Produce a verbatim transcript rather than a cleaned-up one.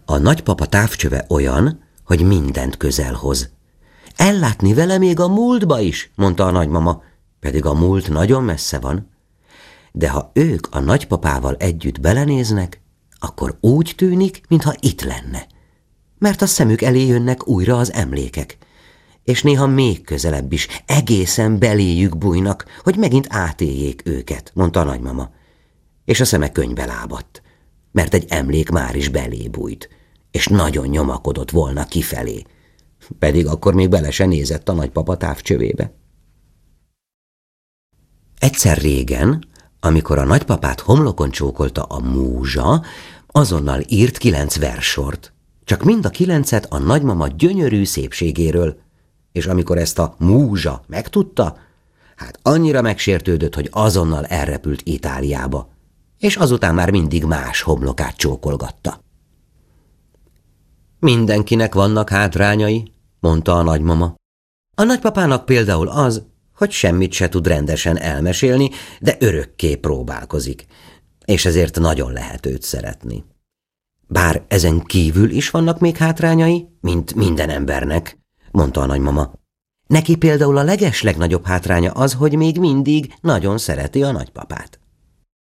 A nagypapa távcsöve olyan, hogy mindent közel hoz. Ellátni vele még a múltba is, mondta a nagymama, pedig a múlt nagyon messze van. De ha ők a nagypapával együtt belenéznek, akkor úgy tűnik, mintha itt lenne. Mert a szemük elé jönnek újra az emlékek. És néha még közelebb is, egészen beléjük bújnak, hogy megint átéljék őket, mondta a nagymama. És a szeme könyvbe lábadt, mert egy emlék már is belé bújt, és nagyon nyomakodott volna kifelé. Pedig akkor még bele se nézett a nagypapa távcsövébe. Egyszer régen, amikor a nagypapát homlokon csókolta a múzsa, azonnal írt kilenc verssort, csak mind a kilencet a nagymama gyönyörű szépségéről, és amikor ezt a múzsa megtudta, hát annyira megsértődött, hogy azonnal elrepült Itáliába, és azután már mindig más homlokát csókolgatta. Mindenkinek vannak hátrányai, mondta a nagymama. A nagypapának például az, hogy semmit se tud rendesen elmesélni, de örökké próbálkozik, és ezért nagyon lehet őt szeretni. Bár ezen kívül is vannak még hátrányai, mint minden embernek, mondta a nagymama. Neki például a legeslegnagyobb hátránya az, hogy még mindig nagyon szereti a nagypapát.